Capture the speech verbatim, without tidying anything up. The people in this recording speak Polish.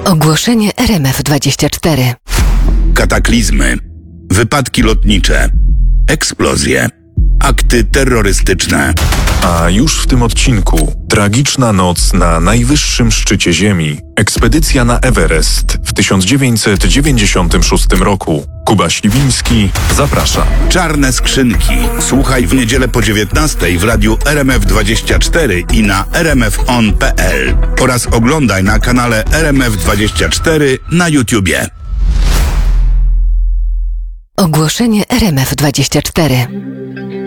Ogłoszenie R M F dwadzieścia cztery. Kataklizmy, wypadki lotnicze, eksplozje, akty terrorystyczne. A już w tym odcinku tragiczna noc na najwyższym szczycie Ziemi. Ekspedycja na Everest w tysiąc dziewięćset dziewięćdziesiątym szóstym roku. Kuba Śliwiński zaprasza. Czarne skrzynki. Słuchaj w niedzielę po dziewiętnastej w radiu R M F dwadzieścia cztery i na r m f on kropka p l oraz oglądaj na kanale R M F dwadzieścia cztery na YouTubie. Ogłoszenie R M F dwadzieścia cztery.